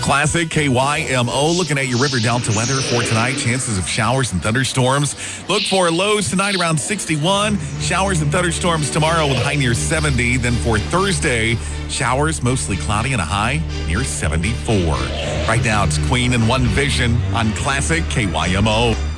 Classic KYMO looking at your River Delta weather for tonight. Chances of showers and thunderstorms. Look for lows tonight around 61. Showers and thunderstorms tomorrow with a high near 70. Then for Thursday, showers mostly cloudy and a high near 74. Right now it's Queen and One Vision on Classic KYMO.